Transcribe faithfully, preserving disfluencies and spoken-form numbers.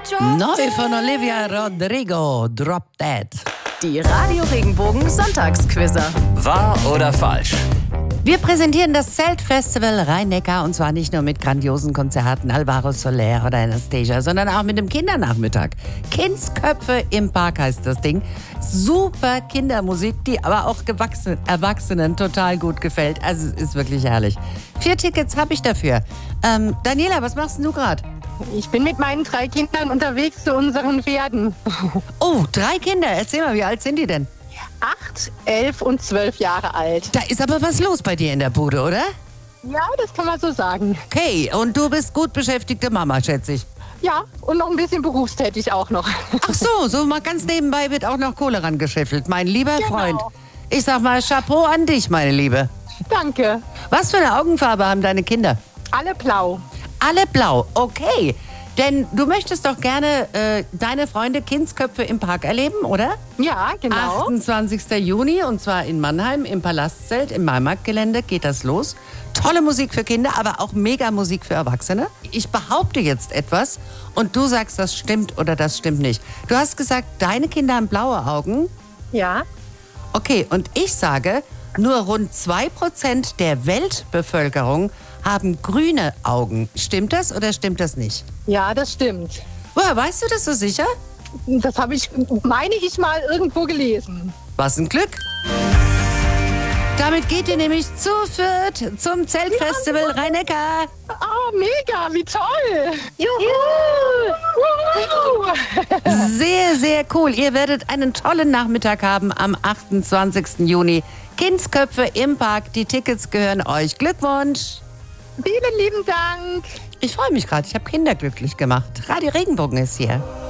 Neu von Olivia Rodrigo, Drop Dead. Die Radio Regenbogen Sonntagsquizzer. Wahr oder falsch? Wir präsentieren das Zeltfestival Rhein-Neckar und zwar nicht nur mit grandiosen Konzerten, Alvaro Soler oder Anastasia, sondern auch mit dem Kindernachmittag. Kindsköpfe im Park heißt das Ding. Super Kindermusik, die aber auch gewachsen, Erwachsenen total gut gefällt. Also es ist wirklich herrlich. Vier Tickets habe ich dafür. Ähm, Daniela, was machst denn du gerade? Ich bin mit meinen drei Kindern unterwegs zu unseren Pferden. Oh, drei Kinder. Erzähl mal, wie alt sind die denn? Acht, elf und zwölf Jahre alt. Da ist aber was los bei dir in der Bude, oder? Ja, das kann man so sagen. Okay, und du bist gut beschäftigte Mama, schätze ich. Ja, und noch ein bisschen berufstätig auch noch. Ach so, so mal ganz nebenbei wird auch noch Kohle rangeschäffelt. Mein lieber Genau. Freund. Ich sag mal Chapeau an dich, meine Liebe. Danke. Was für eine Augenfarbe haben deine Kinder? Alle blau. Alle blau, okay. Denn du möchtest doch gerne äh, deine Freunde Kindsköpfe im Park erleben, oder? Ja, genau. achtundzwanzigster Juni und zwar in Mannheim im Palastzelt im Maimarktgelände geht das los. Tolle Musik für Kinder, aber auch mega Musik für Erwachsene. Ich behaupte jetzt etwas und du sagst, das stimmt oder das stimmt nicht. Du hast gesagt, deine Kinder haben blaue Augen. Ja. Okay, und ich sage, nur rund zwei Prozent der Weltbevölkerung haben grüne Augen. Stimmt das oder stimmt das nicht? Ja, das stimmt. Woher weißt du das so sicher? Das habe ich, meine ich, mal irgendwo gelesen. Was ein Glück. Damit geht ihr nämlich zu viert zum Zeltfestival Rhein-Neckar. Ah, mega, wie toll. Juhu. Sehr, sehr cool. Ihr werdet einen tollen Nachmittag haben am achtundzwanzigsten Juni. Kindsköpfe im Park. Die Tickets gehören euch. Glückwunsch. Vielen lieben Dank. Ich freue mich gerade. Ich habe Kinder glücklich gemacht. Radio Regenbogen ist hier.